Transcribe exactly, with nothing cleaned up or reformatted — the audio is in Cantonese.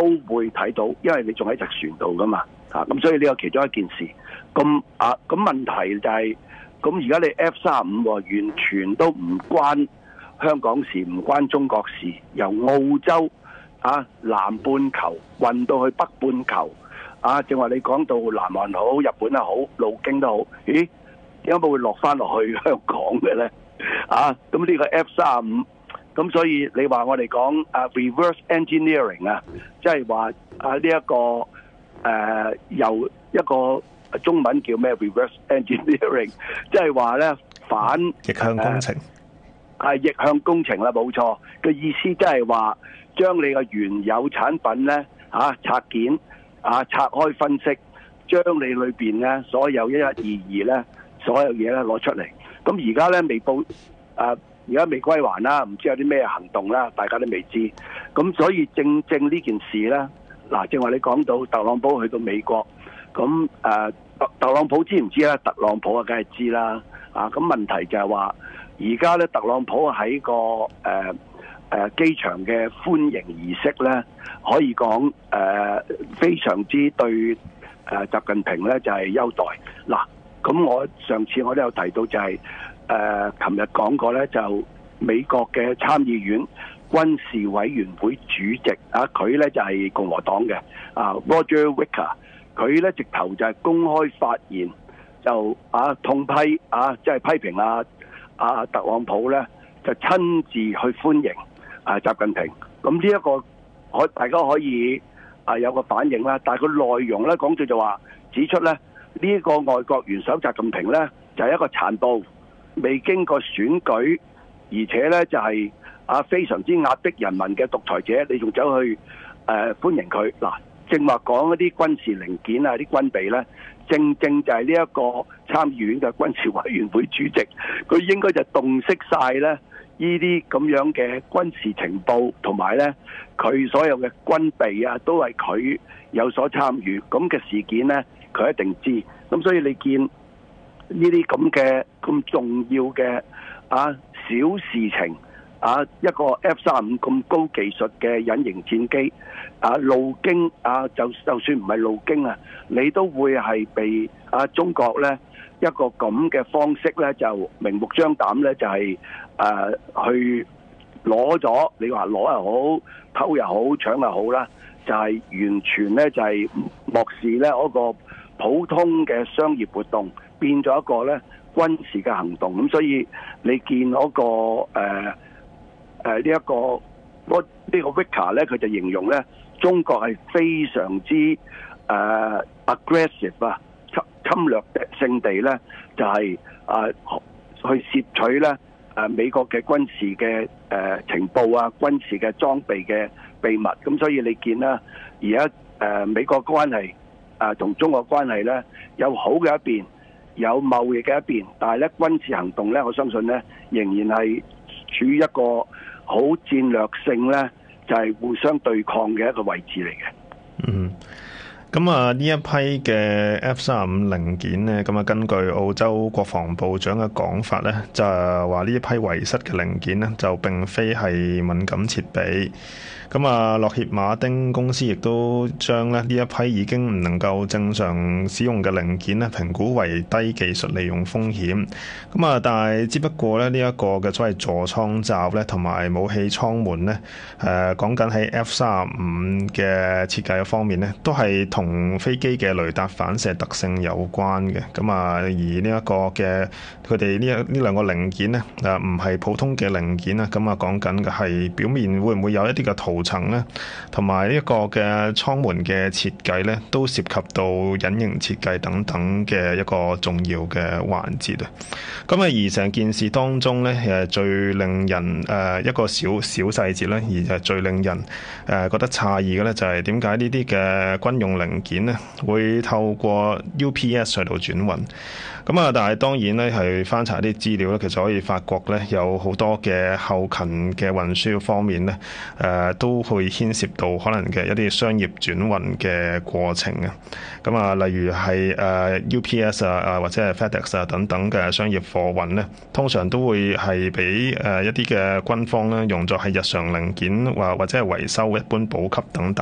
會睇到，因為你仲喺隻船度噶嘛，啊咁所以呢個其中一件事。咁啊咁問題就係、是，咁而家你 F 三十五完全都唔關香港事，唔關中國事，由澳洲啊南半球運到去北半球，啊正話你講到南韓好、日本又好、路經都好，咦點解會落翻落去香港嘅咧？啊咁呢個 F 三十五。咁所以你話我哋講啊 reverse engineering 啊，即係話啊呢一個誒、呃、由一個中文叫咩 reverse engineering， 即係話咧反逆向工程， 係、呃、逆向工程啦，冇錯嘅意思，即係話將你嘅原有產品咧啊拆件啊拆開分析，將你裏邊咧所有一一二二咧所有嘢咧攞出嚟。咁而家咧未報啊。而家未歸還啦，唔知有啲咩行動啦，大家都未知。咁所以正正呢件事咧，嗱，正話你講到特朗普去到美國，咁誒、呃、特特朗普知唔知咧？特朗普啊，梗係知啦。啊，咁問題就係話，而家咧特朗普喺個誒誒、呃呃、機場嘅歡迎儀式咧，可以講誒、呃、非常之對誒、呃、習近平咧就係、是、優待。嗱，咁我上次我都有提到就係、是。誒，琴日講過咧，就美國嘅參議院軍事委員會主席啊，佢咧就係共和黨嘅啊 Roger Wicker， 佢咧直頭就係公開發言，就啊痛批啊，即係批評啊啊特朗普咧，就親自去歡迎啊習近平。咁呢一個可大家可以啊有個反應啦，但係個內容咧講到就話指出咧，呢一個外國元首習近平咧就係一個殘暴，未經過選舉，而且咧就係啊非常之壓迫人民嘅獨裁者，你仲走去誒、呃、歡迎佢嗱？正話講一啲軍事零件啊，啲軍備咧，正正就係呢一個參議院嘅軍事委員會主席，佢應該就洞悉晒咧呢啲咁樣嘅軍事情報，同埋咧佢所有嘅軍備啊，都係佢有所參與，咁嘅事件咧，佢一定知。咁所以你見呢啲咁嘅咁重要嘅啊小事情啊，一個 F 三十五咁高技術嘅隱形戰機啊，路經啊，就就算唔係路經啊，你都會係被啊中國咧一個咁嘅方式咧，就明目張膽咧，就係、是、誒、啊、去攞咗，你話攞又好，偷又好，搶又好啦，就係、是、完全咧就係漠視咧嗰個普通嘅商業活動，變咗一個咧軍事嘅行動。咁所以你見嗰、那個誒誒呢一個嗰呢、這個 Wicker 咧，佢就形容咧中國係非常之誒、呃、aggressive 啊，侵侵略性地咧就係、是、啊、呃、去竊取咧誒、呃、美國嘅軍事嘅誒、呃、情報啊，軍事嘅裝備嘅秘密。咁所以你見啦，而家誒美國關係啊同、呃、中國關係咧有好嘅一邊，有貿易嘅一邊，但係咧軍事行動咧，我相信咧仍然係處於一個好戰略性咧，就係、是、互相對抗嘅一個位置嚟嘅。 嗯，咁啊呢一批嘅 F 三十五零件呢，咁啊根據澳洲國防部長嘅講法咧，就係話呢一批遺失嘅零件呢，就並非係敏感設備。咁啊，洛歇馬丁公司亦都將咧呢一批已經唔能夠正常使用嘅零件咧，評估為低技術利用風險。咁啊，但係只不過咧呢一個嘅所謂座艙罩咧，同埋武器艙門咧，誒講緊喺 F 三十五嘅設計嘅方面咧，都係同飛機嘅雷達反射特性有關嘅。咁啊，而呢一個嘅佢哋呢一呢兩個零件咧，誒唔係普通嘅零件啊。咁啊，講緊嘅係表面會唔會有一啲嘅塗層咧，同埋呢一個嘅艙門嘅設計咧，都涉及到隱形設計等等嘅一個重要嘅環節啊。咁啊，而成件事當中咧，誒最令人誒一個小小細節咧，而係最令人誒覺得詫異嘅咧，就係點解呢啲嘅軍用零件咧會透過 U P S 去到轉運？咁啊，但係當然咧，係翻查啲資料咧，其實可以發覺咧，有好多嘅後勤嘅運輸方面咧，誒、呃、都會牽涉到可能嘅一啲商業轉運嘅過程啊。咁啊，例如係誒、呃、U P S 啊，啊或者係 FedEx 啊等等嘅商業貨運咧，通常都會係俾誒一啲嘅軍方咧用作係日常零件或或者係維修、一般補給等等。